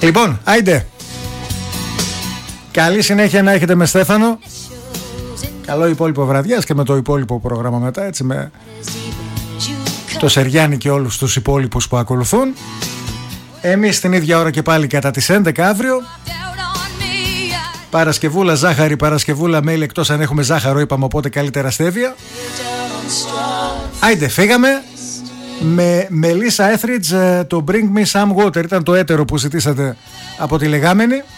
Λοιπόν, άιντε. Καλή συνέχεια να έχετε με Στέφανο. Καλό υπόλοιπο βραδιάς και με το υπόλοιπο πρόγραμμα μετά, έτσι, με το Σεριάννη και όλους τους υπόλοιπους που ακολουθούν. Εμείς την ίδια ώρα και πάλι κατά τις 11 αύριο. Παρασκευούλα ζάχαρη, Παρασκευούλα mail, εκτός αν έχουμε ζάχαρο είπαμε, οπότε καλύτερα στέβια. Άιντε, φύγαμε με Μελίσσα Έθριτζ, το Bring Me Some Water. Ήταν το έτερο που ζητήσατε από τη Λεγάμενη.